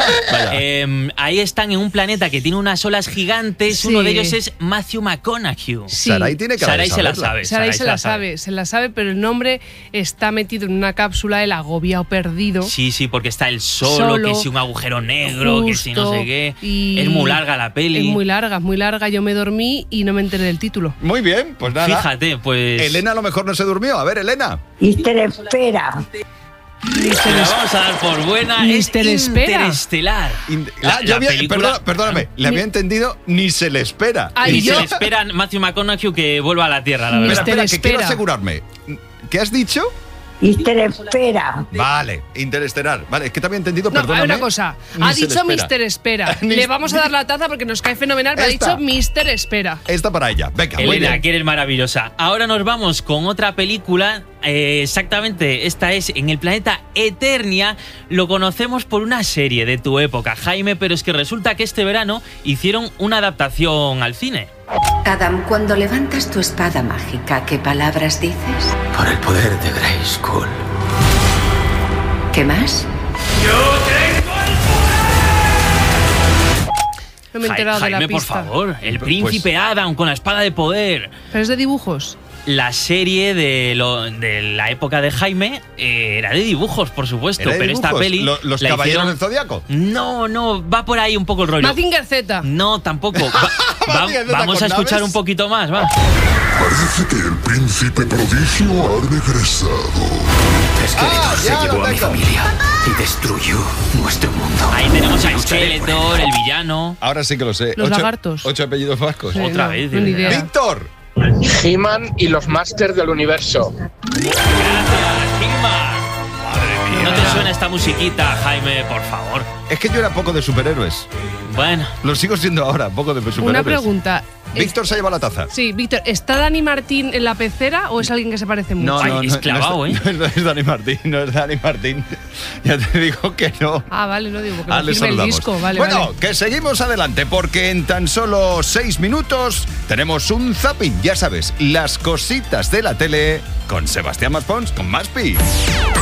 Ahí están en un planeta que tiene unas olas gigantes. Sí. Uno de ellos es Matthew McConaughey. Sí. Sarai tiene que Sarai se la saberla. sabe. Sarai se la sabe, pero el nombre está metido en una cápsula, el agobiado perdido. Sí, porque está él solo, que si un agujero negro, que si no sé qué. Es muy larga la peli. Es muy larga. Yo me dormí y no me enteré del título. Muy bien, pues nada. Fíjate, pues... Elena a lo mejor no se durmió. A ver, Elena. Interespera. La vamos a dar por buena. Mister Es Espera. Interestelar. Perdóname, le había entendido, ni se le espera. Y se le espera a Matthew McConaughey que vuelva a la Tierra, la verdad. Espera, que quiero asegurarme. ¿Qué has dicho? Interespera. Vale, Interestelar. Vale, es que te había entendido, No, perdóname. una cosa. Ni Ha se le dicho espera. Mister Espera. Le vamos a dar la taza porque nos cae fenomenal, pero Esta. ha dicho Mister Espera. Esta para ella. Venga, muy Elena, bien. que eres maravillosa. Ahora nos vamos con otra película. Exactamente, esta es en el planeta Eternia. Lo conocemos por una serie de tu época, Jaime, pero es que resulta que este verano hicieron una adaptación al cine. Adam, cuando levantas tu espada mágica, ¿qué palabras dices? Por el poder de Grayskull. ¿Qué más? No me he enterado de la Jaime, por pista. favor, el príncipe Adam con la espada de poder. Pero es de dibujos. La serie de la época de Jaime era de dibujos, por supuesto, ¿Era de pero esta dibujos? peli... ¿Los la Caballeros hicieron- del Zodiaco? No, va por ahí un poco el rollo. Mazinger Z. No, tampoco. Mazinger Z Vamos con a escuchar naves. un poquito más, va. Parece que el príncipe prodigio ha regresado. Skeletor se ya llevó lo a mi tengo. familia y destruyó nuestro mundo. Ahí tenemos a Lucharé por Skeletor, él. el villano. Ahora sí que lo sé. Los lagartos. 8 apellidos vascos. Sí, Otra no, vez, ni idea. Víctor. He-Man y los Masters del Universo. Gracias, He-Man. No te suena esta musiquita, Jaime, por favor. Es que yo era poco de superhéroes. Bueno, Lo sigo siendo ahora, poco de superhéroes. Una pregunta. Víctor se lleva la taza. Sí, Víctor, ¿está Dani Martín en la pecera o es alguien que se parece mucho? Ay, es clavado, no es Dani Martín, no es Dani Martín. Ya te digo que no. Ah, vale, no digo, porque Ah, me le firme el saludamos. disco. Vale, bueno, vale. que seguimos adelante porque en tan solo 6 minutos tenemos un zapping. Ya sabes, las cositas de la tele con Sebastián Maspons, con Maspi.